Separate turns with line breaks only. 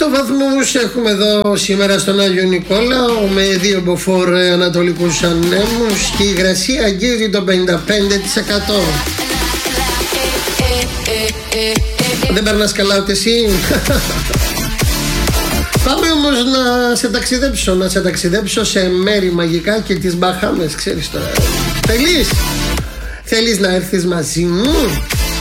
8 βαθμούς έχουμε εδώ σήμερα στον Άγιο Νικόλαο, με 2 μποφόρ ανατολικούς ανέμους και η υγρασία αγγίζει το 55%. Δεν περνάς καλά ούτε εσύ? Πάμε όμως να σε ταξιδέψω σε μέρη μαγικά και τις Μπαχάμες, ξέρεις τώρα. Θέλεις να έρθεις μαζί μου?